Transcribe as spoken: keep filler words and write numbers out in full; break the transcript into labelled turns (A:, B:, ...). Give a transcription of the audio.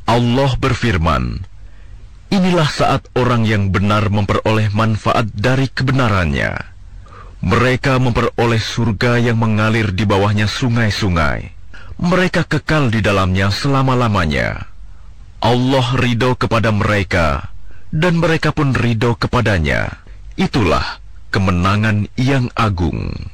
A: Allah berfirman, inilah saat orang yang benar memperoleh manfaat dari kebenarannya. Mereka memperoleh surga yang mengalir di bawahnya sungai-sungai. Mereka kekal di dalamnya selama-lamanya. Allah ridho kepada mereka, dan mereka pun ridho kepadanya. Itulah kemenangan yang agung.